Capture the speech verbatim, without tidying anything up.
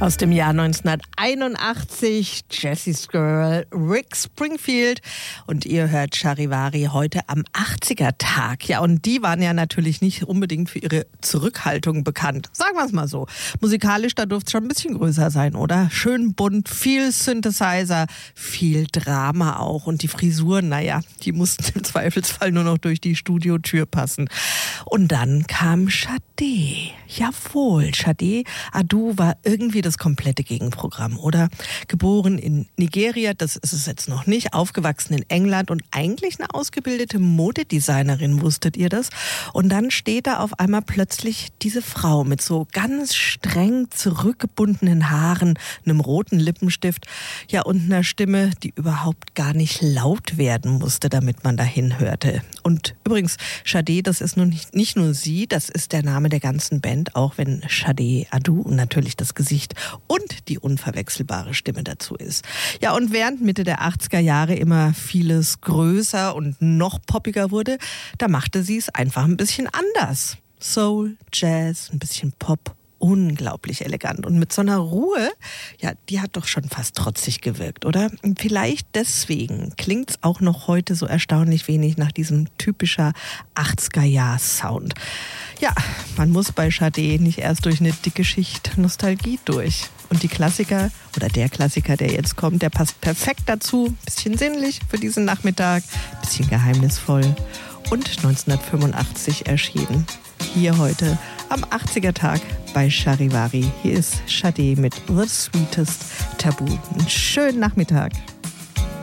Aus dem Jahr neunzehnhunderteinundachtzig, Jessie's Girl, Rick Springfield. Und ihr hört Charivari heute am achtziger-Tag. Ja, und die waren ja natürlich nicht unbedingt für ihre Zurückhaltung bekannt. Sagen wir es mal so. Musikalisch, da durfte es schon ein bisschen größer sein, oder? Schön bunt, viel Synthesizer, viel Drama auch. Und die Frisuren, naja, die mussten im Zweifelsfall nur noch durch die Studiotür passen. Und dann kam Sade. Jawohl, Sade Adu war irgendwie das komplette Gegenprogramm, oder? Geboren in Nigeria, das ist es jetzt noch nicht, aufgewachsen in England und eigentlich eine ausgebildete Modedesignerin, wusstet ihr das? Und dann steht da auf einmal plötzlich diese Frau mit so ganz streng zurückgebundenen Haaren, einem roten Lippenstift, ja, und einer Stimme, die überhaupt gar nicht laut werden musste, damit man dahin hörte. Und übrigens, Sade, das ist nun nicht, nicht nur sie, das ist der Name der ganzen Band, auch wenn Sade Adu natürlich das Gesicht und die unverwechselbare Stimme dazu ist. Ja, und während Mitte der achtziger Jahre immer vieles größer und noch poppiger wurde, da machte sie es einfach ein bisschen anders. Soul, Jazz, ein bisschen Pop, unglaublich elegant. Und mit so einer Ruhe, ja, die hat doch schon fast trotzig gewirkt, oder? Und vielleicht deswegen klingt es auch noch heute so erstaunlich wenig nach diesem typischer achtziger-Jahr-Sound. Ja, man muss bei Sade nicht erst durch eine dicke Schicht Nostalgie durch. Und die Klassiker, oder der Klassiker, der jetzt kommt, der passt perfekt dazu. Bisschen sinnlich für diesen Nachmittag, bisschen geheimnisvoll. Und neunzehnhundertfünfundachtzig erschienen. Hier heute am achtziger-Tag bei Charivari. Hier ist Sade mit The Sweetest Taboo. Einen schönen Nachmittag.